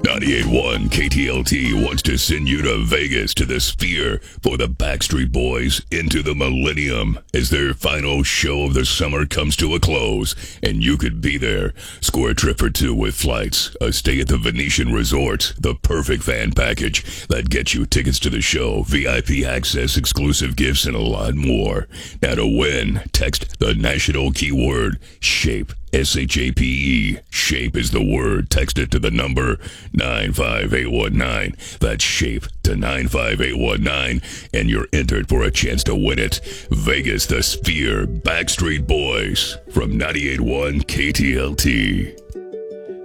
98.1 KTLT wants to send you to Vegas to the Sphere for the Backstreet Boys Into the Millennium as their final show of the summer comes to a close, and you could be there. Score a trip for two with flights, a stay at the Venetian Resort, the perfect fan package that gets you tickets to the show, VIP access, exclusive gifts, and a lot more. Now to win, text the national keyword SHAPE. SHAPE. SHAPE is the word. Text it to the number 95819. That's SHAPE to 95819. And you're entered for a chance to win it. Vegas, the Sphere, Backstreet Boys from 98.1 KTLT.